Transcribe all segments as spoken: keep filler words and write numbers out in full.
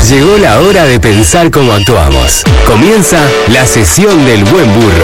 Llegó la hora de pensar cómo actuamos. Comienza la sesión del buen burro.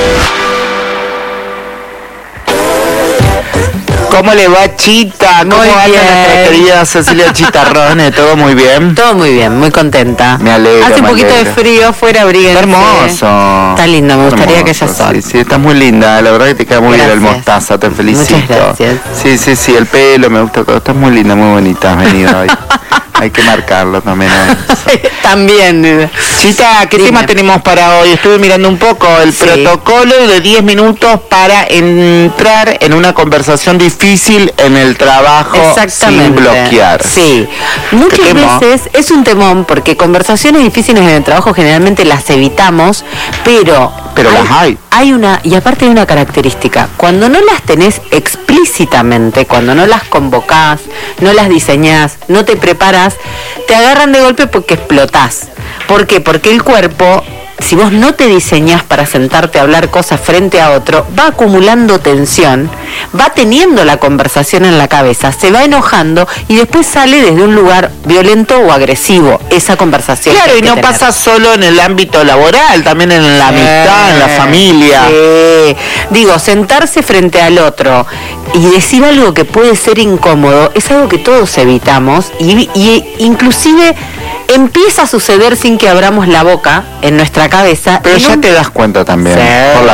¿Cómo le va, Chita? ¿Cómo Muy anda bien. nuestra querida Cecilia Chitarrone? ¿Todo muy bien? Todo muy bien, muy contenta. Me alegro, Hace un me poquito alegro. de frío afuera, abríguense. Está hermoso. Está lindo, me gustaría que haya Hermoso, sol. Sí, sí, estás muy linda. La verdad que te queda muy bien el Gracias. mostaza, te felicito. Muchas gracias. Sí, sí, sí, el pelo, me gusta todo. Estás muy linda, muy bonita. Has venido hoy. Hay que marcarlo también. ¿eh? También. Chita, ¿qué Dime. tema tenemos para hoy? Estuve mirando un poco el Sí. protocolo de diez minutos para entrar en una conversación difícil en el trabajo Exactamente. sin bloquear. Sí. Muchas ¿Qué tema? veces es un temón porque conversaciones difíciles en el trabajo generalmente las evitamos, pero Pero las hay. Hay una, y aparte hay una característica, cuando no las tenés explícitamente, cuando no las convocás, no las diseñás, no te preparás, te agarran de golpe porque explotás. ¿Por qué? Porque el cuerpo, si vos no te diseñás para sentarte a hablar cosas frente a otro, va acumulando tensión, va teniendo la conversación en la cabeza, se va enojando y después sale desde un lugar violento o agresivo esa conversación. Claro, que hay y que no tener. pasa solo en el ámbito laboral, también en la amistad, en la familia. Sí. Digo, sentarse frente al otro y decir algo que puede ser incómodo es algo que todos evitamos y, y inclusive empieza a suceder sin que abramos la boca en nuestra cabeza. Pero en ya un- te das cuenta también, Sí. por la